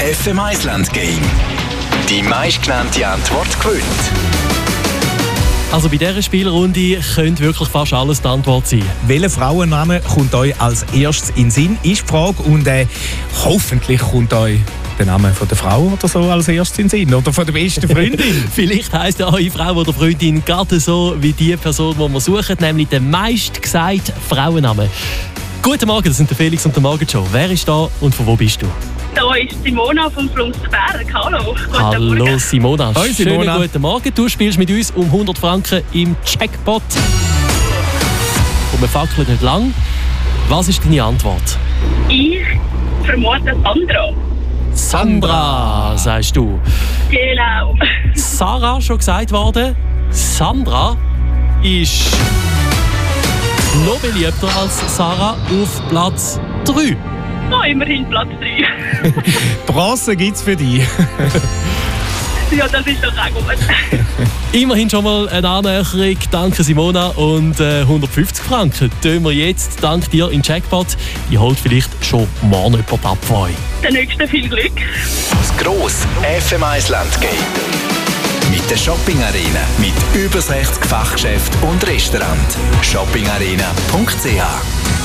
FM Island Game. Die meistgenannte Antwort gewinnt. Also bei dieser Spielrunde könnte wirklich fast alles die Antwort sein. Welcher Frauenname kommt euch als erstes in den Sinn, ist die Frage. Und hoffentlich kommt euch der Name von der Frau oder so als erstes in den Sinn. Oder von der besten Freundin. Vielleicht heisst ja eure Frau oder Freundin gerade so wie die Person, die wir suchen, nämlich der meistgesagte Frauenname. Guten Morgen, das sind der Felix und der Morgenshow. Wer ist da und von wo bist du? Da ist Simona von Flumsberg. Hallo. Hallo Morgen. Simona. Hoi, Simona. Schönen guten Morgen. Du spielst mit uns um 100 Franken im Jackpot. Und wir fackeln nicht lang. Was ist deine Antwort? Ich vermute Sandra. Sandra, sagst du. Genau. Sarah, schon gesagt worden. Sandra ist noch beliebter als Sarah auf Platz 3. Oh, immerhin Platz 3. Bronze gibt's für dich. Ja, das ist doch auch gut. Immerhin schon mal eine Annäherung. Danke Simona. Und 150 Franken tun wir jetzt dank dir in Jackpot. Die holt vielleicht schon morgen jemand ab von euch. Der nächste viel Glück. Das grosse FM Island Game. Mit der Shopping Arena. Mit über 60 Fachgeschäften und Restaurants. shoppingarena.ch